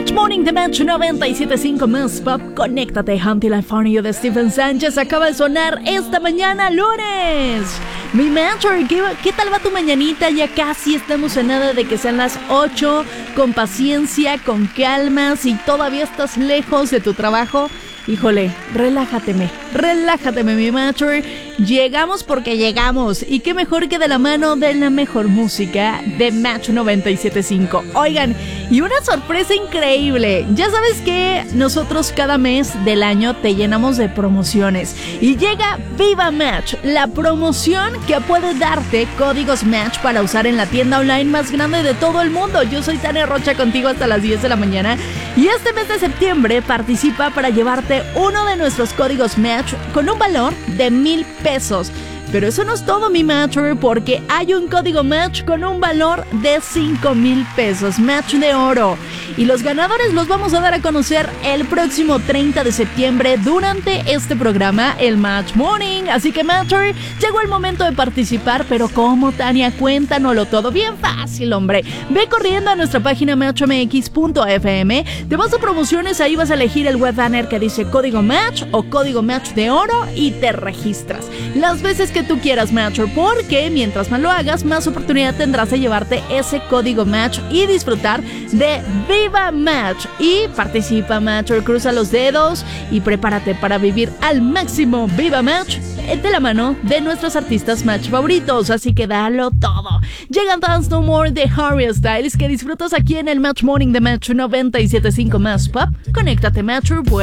Match Morning de Match 97.5 más Pop. Conéctate, Until I Find You de Stephen Sánchez acaba de sonar esta mañana, lunes. Mi Matcher, ¿qué tal va tu mañanita? Ya casi estamos en nada de que sean las 8. Con paciencia, con calma. Si todavía estás lejos de tu trabajo, híjole, relájate, mi Matcher. Llegamos porque llegamos. Y qué mejor que de la mano de la mejor música de Match 97.5. Oigan, y una sorpresa increíble. Ya sabes que nosotros cada mes del año te llenamos de promociones. Y llega Viva Match, la promoción que puede darte códigos Match para usar en la tienda online más grande de todo el mundo. Yo soy Tania Rocha, contigo hasta las 10 de la mañana. Y este mes de septiembre participa para llevarte uno de nuestros códigos Match con un valor de 1,000 pesos. Pero eso no es todo, mi Matcher, porque hay un código Match con un valor de 5,000 pesos, Match de oro. Y los ganadores los vamos a dar a conocer el próximo 30 de septiembre durante este programa, el Match Morning. Así que, Matcher, llegó el momento de participar, pero ¿cómo, Tania? Cuéntanoslo todo. Bien fácil, hombre. Ve corriendo a nuestra página matchmx.fm, te vas a promociones, ahí vas a elegir el web banner que dice código Match o código Match de oro y te registras las veces que tú quieras, Matcher, porque mientras más lo hagas, más oportunidad tendrás de llevarte ese código Match y disfrutar de Viva Match. Y participa, Matcher, cruza los dedos y prepárate para vivir al máximo Viva Match de la mano de nuestros artistas Match favoritos. Así que dalo todo. Llegan Dance No More de Harry Styles, que disfrutas aquí en el Match Morning de Match 97.5 más Pop. Conéctate, Matcher.